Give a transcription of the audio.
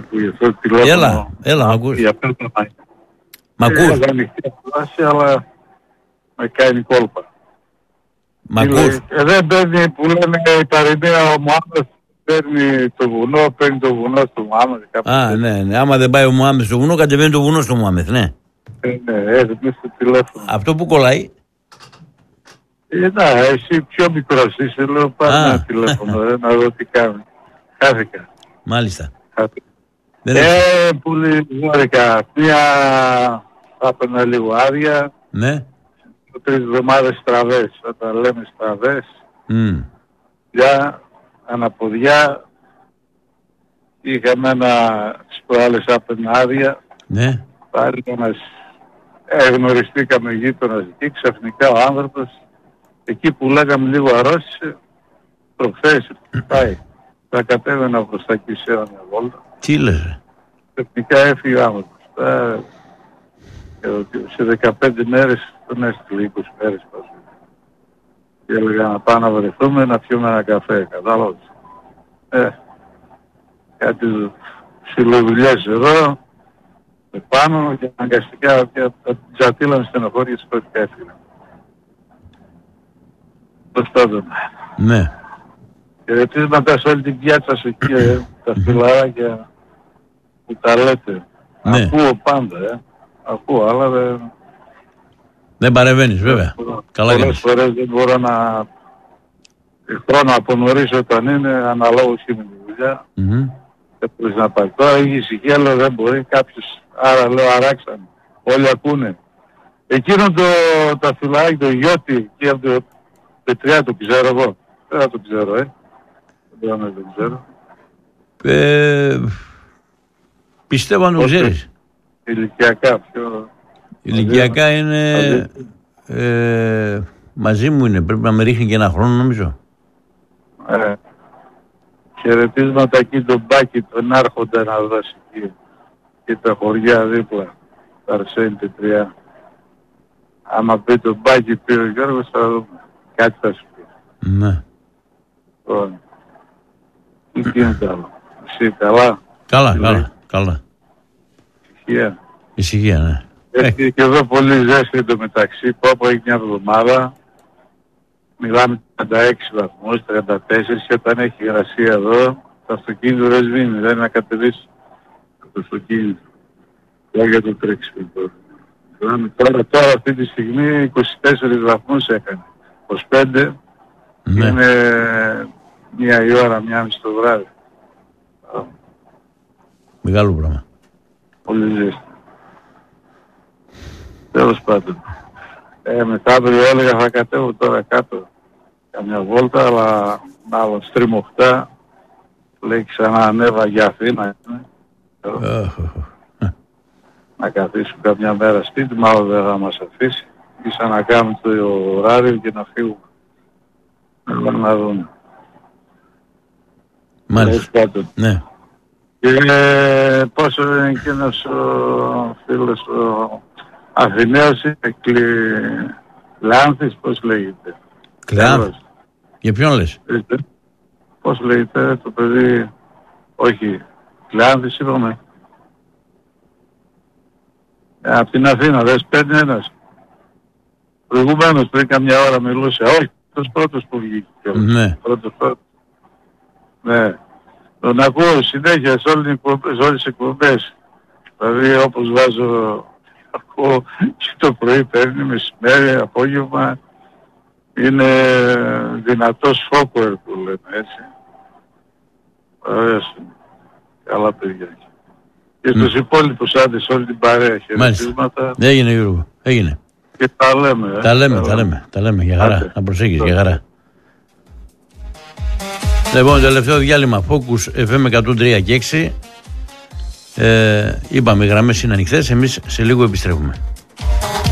που γι' αυτό τηλέφωνο. Έλα, μ' ακούς. Μ' ακούς. Έχω ανοιχτή φάση, αλλά με κάνει κόλπα. Μ' ακούς. Δεν παίρνει που λένε η παροιμία, ο Μωάμεθ παίρνει το βουνό στο Μωάμεθ. Ναι. Άμα δεν πάει ο Μωάμεθ στο βουνό, κατεβαίνει το βουνό στο Μωάμεθ, ναι. Ναι, στο τηλέφωνο. Αυτό που κολλάει. Εσύ πιο μικρός είσαι, λέω πάρε ένα τηλέφωνο, να δω τι κάνει. Χάθηκα. Μάλιστα. Πολύ γόρικα. Μία θα έπαιρνα λίγο άδεια. Ναι. 3 εβδομάδες στραβές. Όταν λέμε στραβές, για αναποδιά, είχαμε τις προάλλες έπαιρνα άδεια. Ναι. Πάλι γνωριστήκαμε γείτονας εκεί, ξαφνικά ο άνθρωπος, εκεί που λέγαμε λίγο αρρώστησε, προχθές πάει. Θα κατέβαινα προς τα εκεί σε μια βόλτα. Τι λες? Τεχνικά έφυγε ο άνθρωπος. Σε 15 μέρες τον έστειλε, 20 μέρες πας. Και έλεγα να πάμε να βρεθούμε, να πιούμε ένα καφέ. Κατάλαβες. Κάτι ψιλοδουλειές εδώ, πάνω και αναγκαστικά τζατήλαμε στενοχώρια και πρώτη έφυγε. Πώς πάντων. Ναι. Και ρετίσματα σε όλη την πιάτσα σου εκεί, τα φιλαράκια που τα λέτε. Ναι. Ακούω πάντα, ακούω, αλλά δεν παρεμβαίνεις, βέβαια. Πολλές φορές δεν μπορώ να χρόνο από νωρίς όταν είναι, αναλόγως και με τη δουλειά. Δεν μπορείς να πάει. Τώρα έχει ησυχία, λέω δεν μπορεί κάποιος, άρα λέω αράξανε. Όλοι ακούνε. Εκείνο τα φιλαράκια, το Γιώτη, εκεί από το Πετριά το ξέρω εγώ. Δεν το ξέρω, δεν ξέρω. Πιστεύω αν το ξέρεις. Ηλικιακά πιο... Ηλικιακά είναι... μαζί μου είναι. Πρέπει να με ρίχνει και ένα χρόνο νομίζω. Χαιρετίσματα εκεί τον Μπάκη, τον Άρχοντα να δώσει εκεί. Και τα χωριά δίπλα. Τα Αρσένη Πετριά. Άμα πει τον Μπάκη πει ο Γιώργος θα δούμε. Κάτι θα σου πει. Ναι. Τι γίνεται άλλο. Εσύ καλά. Καλά. Ησυχία, ναι. Έχει και εδώ πολύ ζέστη εντωμεταξύ. Πόπο έχει μια εβδομάδα. Μιλάμε 36 βαθμούς, 34 και όταν έχει υγρασία εδώ, το αυτοκίνητο δεν σβήνει, δεν είναι να κατεβείς το αυτοκίνητο. Λόγια το τρέξιμο τώρα. Τώρα αυτή τη στιγμή 24 βαθμούς έκανε. 25 είναι 1 η ώρα, 1,5 το βράδυ. Μεγάλο πράγμα. Πολύ ζέστη. Τέλος πάντων. Μετά αύριο έλεγα θα κατέβω τώρα κάτω καμιά βόλτα, αλλά μάλλον στριμωχτά λέει ξανά ανέβα για Αθήνα. Να καθίσουμε καμιά μέρα σπίτι, μάλλον δεν θα μας αφήσει. Ίσα να κάνουμε το ωράριο και να φύγουμε. Να δούμε. Μάλιστα. Ναι. Και πόσο είναι εκείνος ο φίλος ο Αθηναίος είναι Κλεάνθης, πώς λέγεται. Κλεάνθης. Για ποιον λες? Πώς λέγεται το παιδί, όχι, Κλεάνθης είπαμε. Από την Αθήνα, δεν παίρνει ένας. Προηγουμένως πριν καμιά ώρα μιλούσε, όχι, τους πρώτος που βγήκε. Ναι. Πρώτος. Ναι. Τον ακούω συνέχεια σε όλες τις εκπομπές. Δηλαδή όπως βάζω, ακούω και το πρωί παίρνει, μεσημέρι, απόγευμα. Είναι δυνατός φόκουερ που λέμε, έτσι. Ωραίος. Καλά παιδιά. Και στους υπόλοιπους άντες, όλη την παρέα χαιρετίσματα. Έγινε Γιώργο, έγινε. Και τα λέμε. Τα λέμε, για χαρά. Να προσέχεις, για χαρά. Λοιπόν, τελευταίο διάλειμμα Focus FM 103 και 6. Είπαμε, οι γραμμές είναι ανοιχτές, εμείς σε λίγο επιστρέφουμε.